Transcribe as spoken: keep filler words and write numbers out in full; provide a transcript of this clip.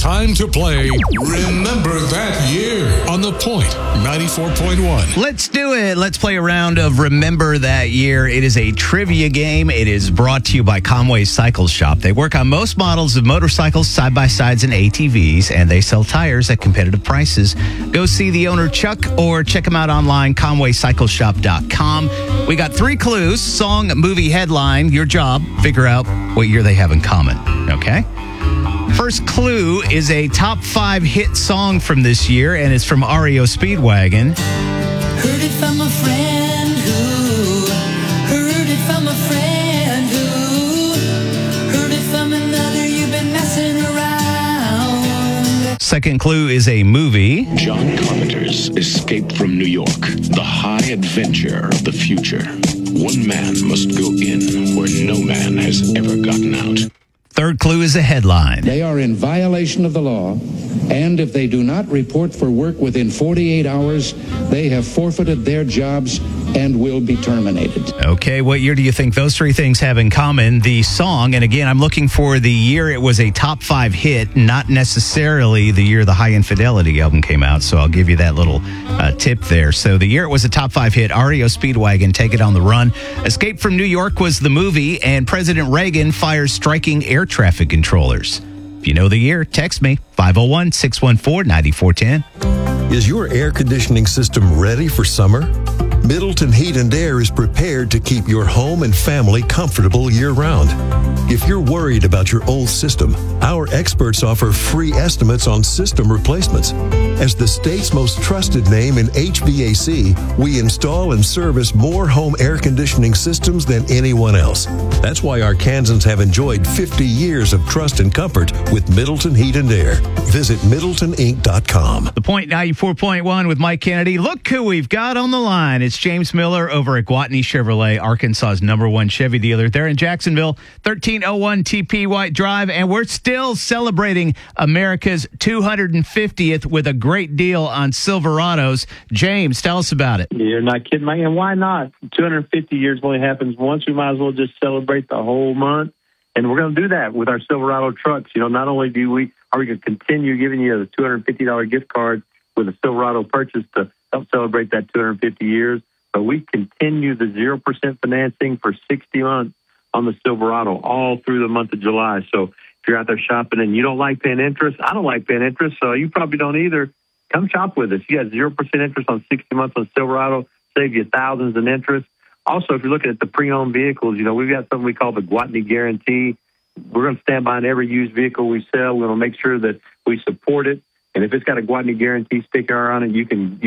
time to play Remember That Year on The Point ninety-four point one. Let's do it. Let's play a round of Remember That Year. It is a trivia game. It is brought to you by Conway Cycle Shop. They work on most models of motorcycles, side-by-sides, and A T Vs, and they sell tires at competitive prices. Go see the owner, Chuck, or check them out online, conway cycle shop dot com. We got three clues: song, movie, headline. Your job, figure out what year they have in common, okay? First clue is a top five hit song from this year, and it's from R E O Speedwagon. Heard it from a friend who, heard it from a friend who, heard it from another, you've been messing around. Second clue is a movie. John Carpenter's Escape from New York, the high adventure of the future. One man must go in where no man has ever gotten out. Third clue is a headline. They are in violation of the law, and if they do not report for work within forty-eight hours, they have forfeited their jobs and will be terminated. Okay, what year do you think those three things have in common? The song, and again, I'm looking for the year it was a top five hit, not necessarily the year the High Infidelity album came out, so I'll give you that little uh, tip there. So the year it was a top five hit, R E O Speedwagon, Take It on the Run. Escape from New York was the movie, and President Reagan fires striking air traffic controllers. If you know the year, text me, five oh one, six one four, nine four one oh. Is your air conditioning system ready for summer? Middleton Heat and Air is prepared to keep your home and family comfortable year-round. If you're worried about your old system, our experts offer free estimates on system replacements. As the state's most trusted name in H V A C, we install and service more home air conditioning systems than anyone else. That's why Arkansans have enjoyed fifty years of trust and comfort with Middleton Heat and Air. Visit middleton inc dot com. The Point ninety-four point one with Mike Kennedy. Look who we've got on the line. It's James Miller over at Gwatney Chevrolet, Arkansas's number one Chevy dealer. They're in Jacksonville, thirteen oh one T P White Drive, and we're still celebrating America's two hundred fiftieth with a great deal on Silverados. James, tell us about it. You're not kidding, man. And why not? two hundred fifty years only happens once. We might as well just celebrate the whole month. And we're going to do that with our Silverado trucks. You know, not only do we, are we going to continue giving you a two hundred fifty dollars gift card with a Silverado purchase to help celebrate that two hundred fifty years, but we continue the zero percent financing for sixty months on the Silverado all through the month of July. So if you're out there shopping and you don't like paying interest, I don't like paying interest, so you probably don't either. Come shop with us. You got zero percent interest on sixty months on Silverado, save you thousands in interest. Also, if you're looking at the pre-owned vehicles, you know, we've got something we call the Gwatney Guarantee. We're going to stand by every used vehicle we sell. We're going to make sure that we support it. And if it's got a Gwatney Guarantee sticker on it, you can